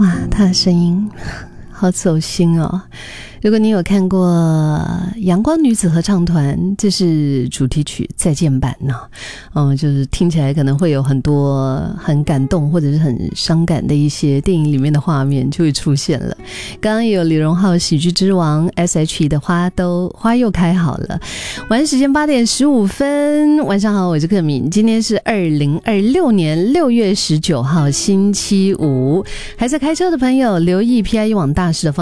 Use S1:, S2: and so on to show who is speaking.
S1: 哇，他的声音好走心哦。如果你有看过阳光女子合唱团，这是主题曲再见版呢，就是听起来可能会有很多很感动或者是很伤感的一些电影里面的画面就会出现了。刚刚也有李荣浩喜剧之王 S.H.E 的花又开好了。晚上时间8点15分，晚上好，我是克敏。今天是2026年6月19号星期五，还在开车的朋友留意 PIE 网大师的